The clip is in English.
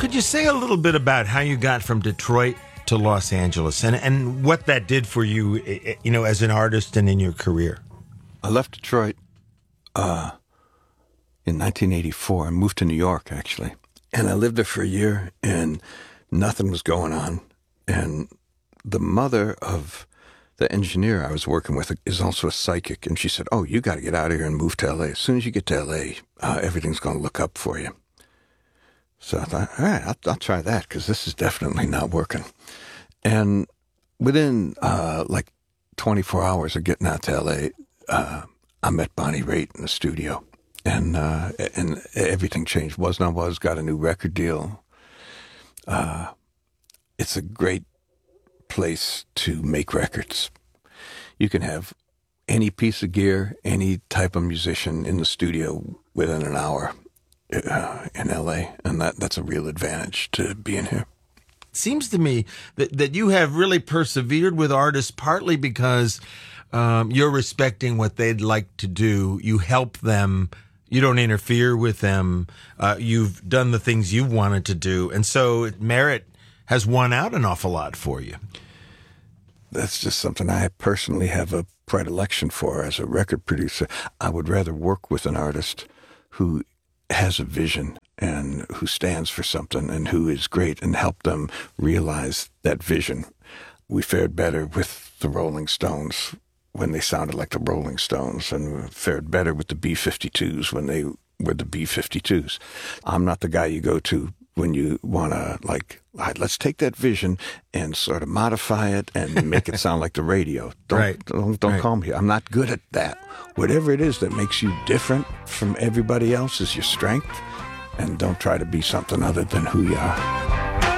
Could you say a little bit about how you got from Detroit to Los Angeles and what that did for you, as an artist and in your career? I left Detroit in 1984 and moved to New York, actually. And I lived there for a year, and nothing was going on. And the mother of the engineer I was working with is also a psychic, and she said, "Oh, you got to get out of here and move to L.A. As soon as you get to L.A., everything's going to look up for you." So I thought, all right, I'll try that, because this is definitely not working. And within 24 hours of getting out to L.A., I met Bonnie Raitt in the studio, and everything changed. Was Not Was got a new record deal. It's a great place to make records. You can have any piece of gear, any type of musician in the studio within an hour in LA, and that's a real advantage to being here. It seems to me that you have really persevered with artists, partly because you're respecting what they'd like to do. You help them. You don't interfere with them. You've done the things you've wanted to do, and so merit has won out an awful lot for you. That's just something I personally have a predilection for as a record producer. I would rather work with an artist who has a vision and who stands for something and who is great, and help them realize that vision. We fared better with the Rolling Stones when they sounded like the Rolling Stones, and we fared better with the B-52s when they were the B-52s. I'm not the guy you go to when you want to, all right, let's take that vision and sort of modify it and make it sound like the radio. Don't call me. I'm not good at that. Whatever it is that makes you different from everybody else is your strength, and don't try to be something other than who you are.